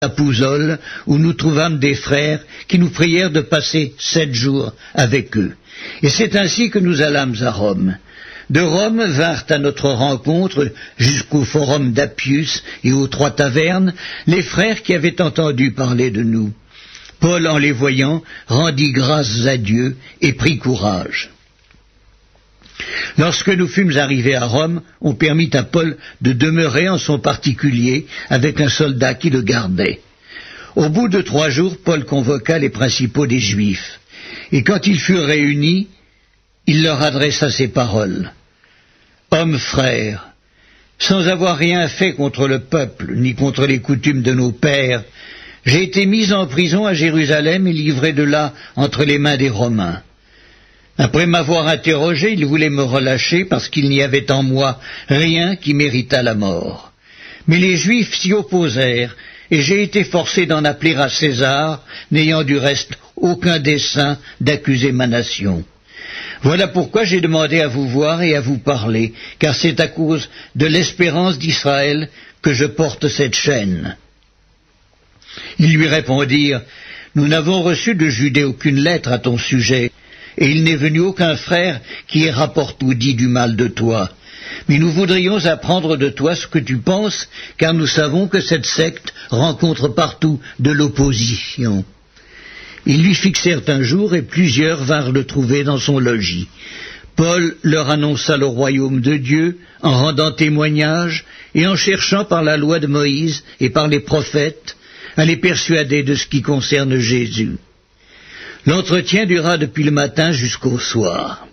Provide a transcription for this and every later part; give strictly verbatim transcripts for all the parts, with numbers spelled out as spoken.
à Pouzol, où nous trouvâmes des frères qui nous prièrent de passer sept jours avec eux. Et c'est ainsi que nous allâmes à Rome. De Rome vinrent à notre rencontre, jusqu'au forum d'Appius et aux trois tavernes, les frères qui avaient entendu parler de nous. Paul, en les voyant, rendit grâces à Dieu et prit courage. Lorsque nous fûmes arrivés à Rome, on permit à Paul de demeurer en son particulier avec un soldat qui le gardait. Au bout de trois jours, Paul convoqua les principaux des Juifs, et quand ils furent réunis, il leur adressa ces paroles. « Hommes frères, sans avoir rien fait contre le peuple, ni contre les coutumes de nos pères, j'ai été mis en prison à Jérusalem et livré de là entre les mains des Romains. Après m'avoir interrogé, ils voulaient me relâcher parce qu'il n'y avait en moi rien qui méritât la mort. Mais les Juifs s'y opposèrent, et j'ai été forcé d'en appeler à César, n'ayant du reste aucun dessein d'accuser ma nation. Voilà pourquoi j'ai demandé à vous voir et à vous parler, car c'est à cause de l'espérance d'Israël que je porte cette chaîne. » Ils lui répondirent, « Nous n'avons reçu de Judée aucune lettre à ton sujet, et il n'est venu aucun frère qui ait rapporté ou dit du mal de toi. Mais nous voudrions apprendre de toi ce que tu penses, car nous savons que cette secte rencontre partout de l'opposition. » Ils lui fixèrent un jour, et plusieurs vinrent le trouver dans son logis. Paul leur annonça le royaume de Dieu, en rendant témoignage, et en cherchant par la loi de Moïse et par les prophètes, à les persuader de ce qui concerne Jésus. L'entretien dura depuis le matin jusqu'au soir.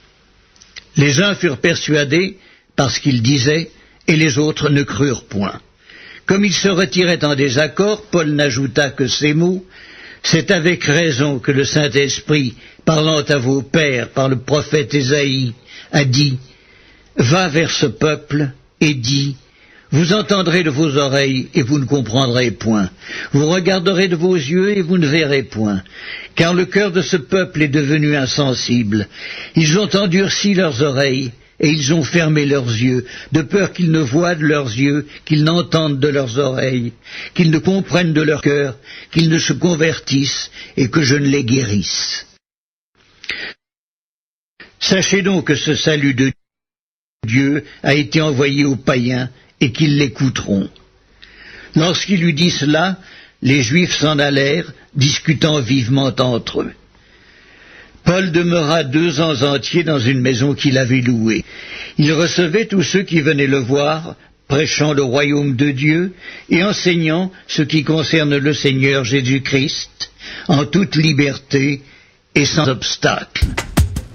Les uns furent persuadés parce qu'ils disaient, et les autres ne crurent point. Comme ils se retiraient en désaccord, Paul n'ajouta que ces mots, « C'est avec raison que le Saint-Esprit, parlant à vos pères par le prophète Ésaïe, a dit, « Va vers ce peuple et dis, vous entendrez de vos oreilles et vous ne comprendrez point. Vous regarderez de vos yeux et vous ne verrez point. Car le cœur de ce peuple est devenu insensible. Ils ont endurci leurs oreilles et ils ont fermé leurs yeux, de peur qu'ils ne voient de leurs yeux, qu'ils n'entendent de leurs oreilles, qu'ils ne comprennent de leur cœur, qu'ils ne se convertissent et que je ne les guérisse. Sachez donc que ce salut de Dieu a été envoyé aux païens, et qu'ils l'écouteront. » Lorsqu'il eut dit cela, les Juifs s'en allèrent, discutant vivement entre eux. Paul demeura deux ans entiers dans une maison qu'il avait louée. Il recevait tous ceux qui venaient le voir, prêchant le royaume de Dieu et enseignant ce qui concerne le Seigneur Jésus-Christ, en toute liberté et sans obstacle.